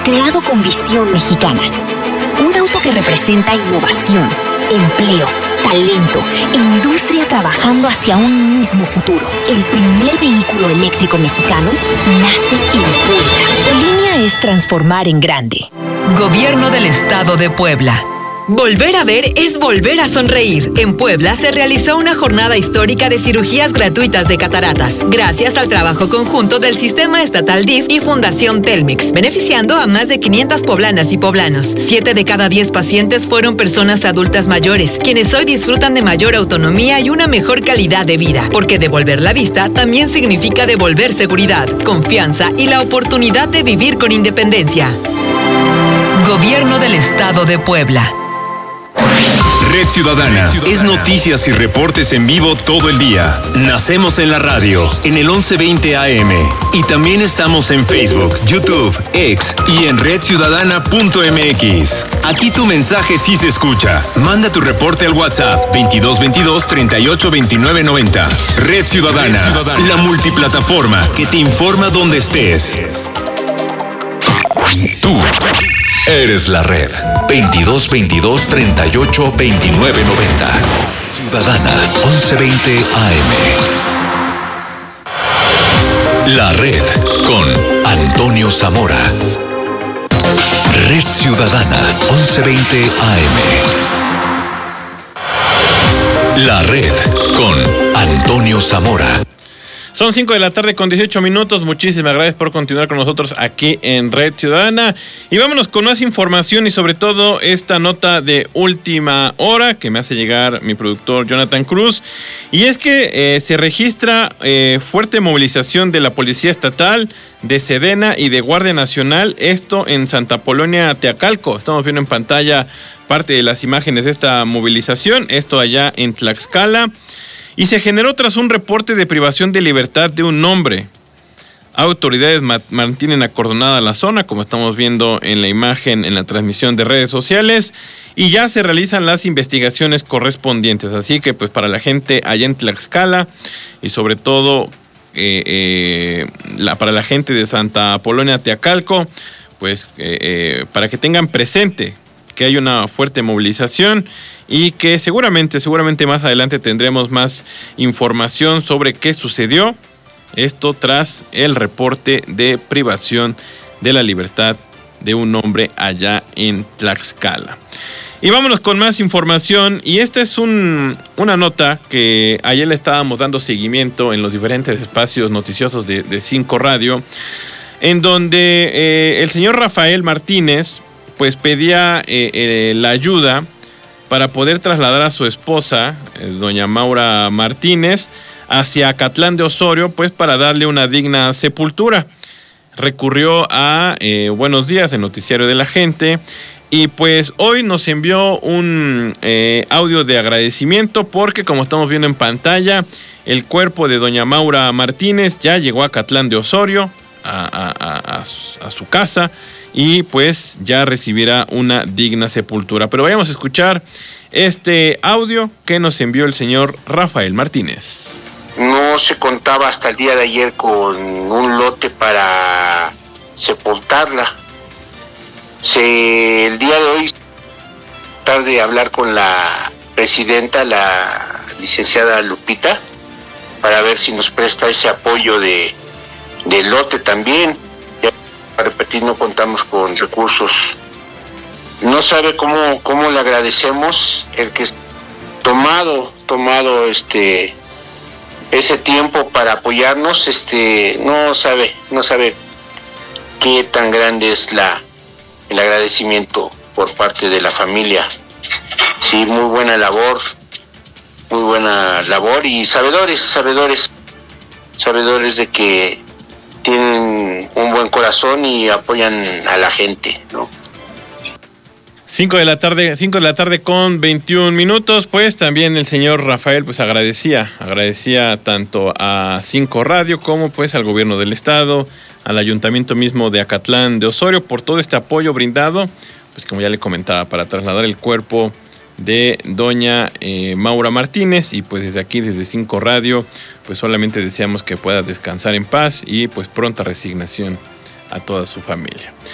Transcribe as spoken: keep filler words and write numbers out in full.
creado con visión mexicana. Un auto que representa innovación, empleo, talento e industria trabajando hacia un mismo futuro. El primer vehículo eléctrico mexicano nace en Puebla. La línea es transformar en grande. Gobierno del Estado de Puebla. Volver a ver es volver a sonreír. En Puebla se realizó una jornada histórica de cirugías gratuitas de cataratas, gracias al trabajo conjunto del Sistema Estatal D I F y Fundación Telmex, beneficiando a más de quinientas poblanas y poblanos. Siete de cada diez pacientes fueron personas adultas mayores, quienes hoy disfrutan de mayor autonomía y una mejor calidad de vida, porque devolver la vista también significa devolver seguridad, confianza y la oportunidad de vivir con independencia. Gobierno del Estado de Puebla. Red Ciudadana es noticias y reportes en vivo todo el día. Nacemos en la radio, en el once veinte A M. Y también estamos en Facebook, YouTube, X y en red ciudadana punto m x. Aquí tu mensaje sí se escucha. Manda tu reporte al WhatsApp veintidós veintidós treinta y ocho veintinueve noventa. Red Ciudadana, Red Ciudadana, la multiplataforma que te informa donde estés. Tú eres la red. veintidós veintidós treinta y ocho veintinueve noventa. Ciudadana once veinte A M. La red con Antonio Zamora. Red Ciudadana once veinte A M. La red con Antonio Zamora. Son cinco de la tarde con dieciocho minutos. Muchísimas gracias por continuar con nosotros aquí en Red Ciudadana. Y vámonos con más información y sobre todo esta nota de última hora que me hace llegar mi productor Jonathan Cruz. Y es que eh, se registra eh, fuerte movilización de la Policía Estatal, de Sedena y de Guardia Nacional. Esto en Santa Apolonia, Teacalco. Estamos viendo en pantalla parte de las imágenes de esta movilización. Esto allá en Tlaxcala. Y se generó tras un reporte de privación de libertad de un hombre. Autoridades mantienen acordonada la zona, como estamos viendo en la imagen en la transmisión de redes sociales, y ya se realizan las investigaciones correspondientes. Así que pues para la gente allá en Tlaxcala y sobre todo eh, eh, la, para la gente de Santa Apolonia Teacalco, pues eh, eh, para que tengan presente que hay una fuerte movilización y que seguramente, seguramente más adelante tendremos más información sobre qué sucedió. Esto tras el reporte de privación de la libertad de un hombre allá en Tlaxcala. Y vámonos con más información. Y esta es un, una nota que ayer le estábamos dando seguimiento en los diferentes espacios noticiosos de, de Cinco Radio, en donde eh, el señor Rafael Martínez pues pedía eh, eh, la ayuda para poder trasladar a su esposa, eh, doña Maura Martínez, hacia Acatlán de Osorio, pues para darle una digna sepultura. Recurrió a eh, Buenos Días, el noticiario de la gente, y pues hoy nos envió un eh, audio de agradecimiento porque, como estamos viendo en pantalla, el cuerpo de doña Maura Martínez ya llegó a Acatlán de Osorio, a, a, a, a, su, a su casa, y pues ya recibirá una digna sepultura. Pero vayamos a escuchar este audio que nos envió el señor Rafael Martínez. No se contaba hasta el día de ayer con un lote para sepultarla. Se, el día de hoy, tarde de hablar con la presidenta, la licenciada Lupita, para ver si nos presta ese apoyo de, de lote también. Ya, para repetir, no contamos con recursos. No sabe cómo, cómo le agradecemos el que es tomado, tomado este... ese tiempo para apoyarnos. Este no sabe, no sabe qué tan grande es la el agradecimiento por parte de la familia. Sí, muy buena labor, muy buena labor y sabedores, sabedores, sabedores de que tienen un buen corazón y apoyan a la gente, ¿no? Cinco de la tarde, cinco de la tarde con veintiún minutos, pues también el señor Rafael pues agradecía, agradecía tanto a Cinco Radio como pues al gobierno del estado, al ayuntamiento mismo de Acatlán de Osorio por todo este apoyo brindado, pues como ya le comentaba, para trasladar el cuerpo de doña eh, Maura Martínez, y pues desde aquí, desde Cinco Radio, pues solamente deseamos que pueda descansar en paz y pues pronta resignación a toda su familia.